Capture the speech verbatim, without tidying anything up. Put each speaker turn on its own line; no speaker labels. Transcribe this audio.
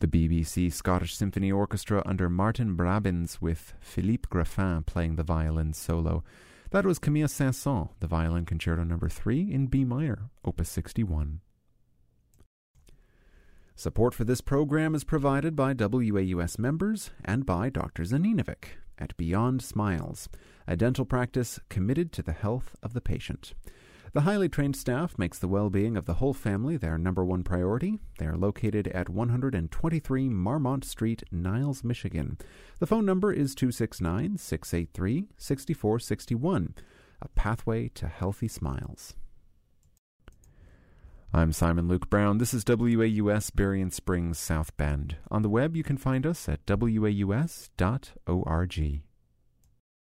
The B B C Scottish Symphony Orchestra under Martin Brabins with Philippe Graffin playing the violin solo. That was Camille Saint-Saëns, the Violin Concerto number three in B minor, Opus sixty-one. Support for this program is provided by W A U S members and by Doctor Zaninovic at Beyond Smiles, a dental practice committed to the health of the patient. The highly trained staff makes the well-being of the whole family their number one priority. They are located at one twenty-three Marmont Street, Niles, Michigan. The phone number is two six nine, six eight three, six four six one, a pathway to healthy smiles. I'm Simon Luke Brown. This is W A U S Berrien Springs, South Bend. On the web, you can find us at w a u s dot org.